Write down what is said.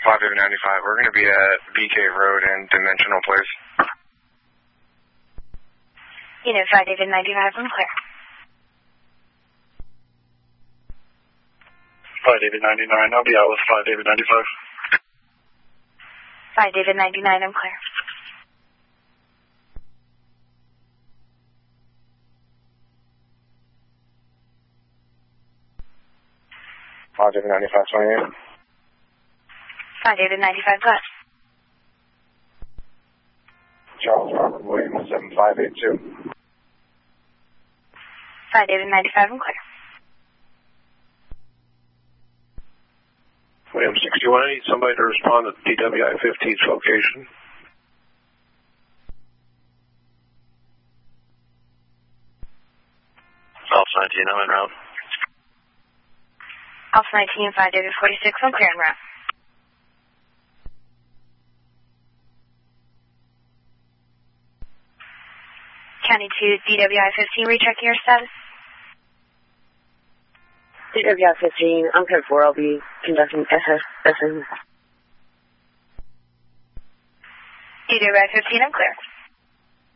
5 David 95. We're going to be at BK Road and Dimensional Place. Unit 5 David 95, I'm clear. 5 David 99, I'll be out with 5 David 95. 5 David 99, I'm clear. David 95, 28. 5 David 95, go ahead. Charles Robert Williams, 7582. 5 David 95, I'm clear. Williams 61, I need somebody to respond to DWI 15's location. Alpha 19, I'm en route. Alpha 19, 5 David 46, I'm clear en route. County 2, DWI 15, rechecking your status. DWI 15, I'm code 4, I'll be conducting SSN. DWI 15, I'm clear.